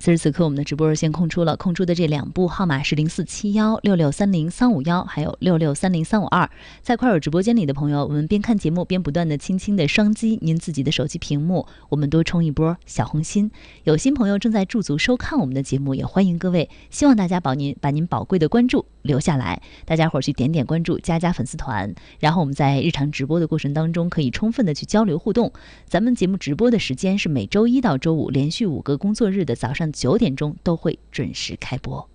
此时此刻我们的直播热线空出了，空出的这2部号码是0471663031，还有663032。在快手直播间里的朋友，我们边看节目边不断的轻轻的双击您自己的手机屏幕，我们多冲一波小红心。有新朋友正在驻足收看我们的节目，也欢迎各位，希望大家把您宝贵的关注留下来，大家伙儿去点点关注，加粉丝团，然后我们在日常直播的过程当中可以充分的去交流互动。咱们节目直播的时间是每周1到周5连续5个工作日的早上9点钟都会准时开播。